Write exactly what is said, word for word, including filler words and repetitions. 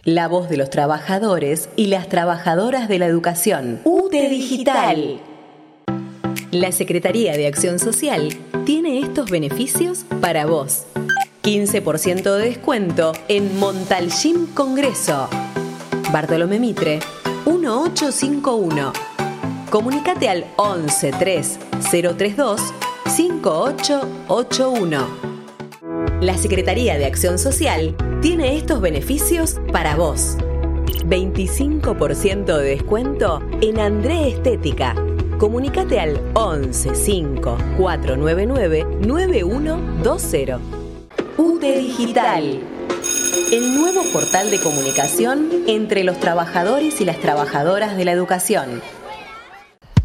La voz de los trabajadores y las trabajadoras de la educación. U T E Digital. La Secretaría de Acción Social tiene estos beneficios para vos. quince por ciento de descuento en Montalcín Congreso. Bartolomé Mitre, uno ocho cinco uno. Comunicate al once tres cero tres dos cinco ocho ocho uno. La Secretaría de Acción Social tiene estos beneficios para vos. veinticinco por ciento de descuento en André Estética. Comunicate al once cinco cuatro nueve nueve nueve uno dos cero. U T E Digital. El nuevo portal de comunicación entre los trabajadores y las trabajadoras de la educación.